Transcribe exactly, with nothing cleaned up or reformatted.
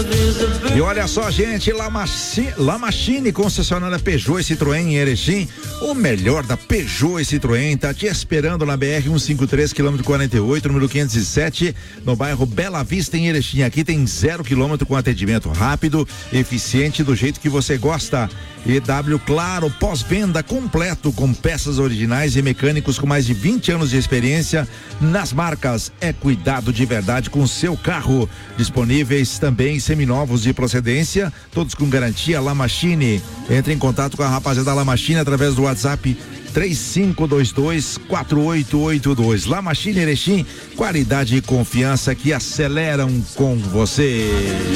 E olha só, gente, La Machine, La Machine, concessionária Peugeot e Citroën em Erechim. O melhor da Peugeot e Citroën tá te esperando na B R cento e cinquenta e três, quilômetro quarenta e oito, número quinhentos e sete, no bairro Bela Vista, em Erechim. Aqui tem zero quilômetro com atendimento rápido, eficiente, do jeito que você gosta. E W Claro, pós-venda completo com peças originais e mecânicos com mais de vinte anos de experiência nas marcas. É cuidado de verdade com o seu carro. Disponíveis também seminovos de procedência, todos com garantia. La Machine. Entre em contato com a rapaziada da La Machine através do WhatsApp três cinco dois dois, quatro oito oito dois. La Machine Erechim, qualidade e confiança que aceleram com você.